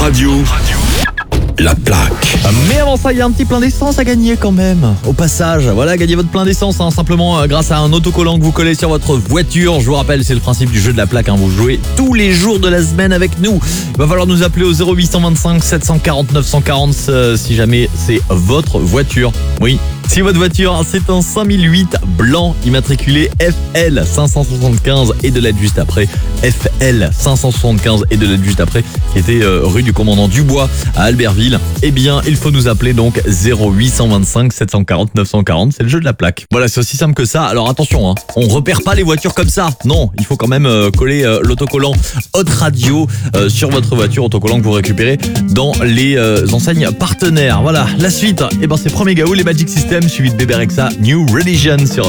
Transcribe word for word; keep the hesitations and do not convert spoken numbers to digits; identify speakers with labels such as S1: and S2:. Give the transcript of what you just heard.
S1: Radio, la plaque.
S2: Mais avant ça, il y a un petit plein d'essence à gagner quand même. Au passage, voilà, gagnez votre plein d'essence hein, simplement euh, grâce à un autocollant que vous collez sur votre voiture. Je vous rappelle, c'est le principe du jeu de la plaque. Hein. Vous jouez tous les jours de la semaine avec nous. Il va falloir nous appeler au zéro huit cent vingt-cinq sept cent quarante neuf cent quarante euh, si jamais c'est votre voiture. Oui. Si votre voiture, c'est un cinq mille huit blanc immatriculé F L cinq cent soixante-quinze et de lettres juste après, F L cinq cent soixante-quinze et de lettres juste après, qui était euh, rue du commandant Dubois à Albertville, eh bien, il faut nous appeler donc zéro huit cent vingt-cinq sept cent quarante neuf cent quarante, c'est le jeu de la plaque. Voilà, c'est aussi simple que ça. Alors attention, hein, on repère pas les voitures comme ça. Non, il faut quand même euh, coller euh, l'autocollant Hot Radio euh, sur votre voiture, autocollant que vous récupérez dans les euh, enseignes partenaires. Voilà, la suite, eh ben c'est Premier Gaoul et Magic System suivi de Bébé Rexha, New Religion sur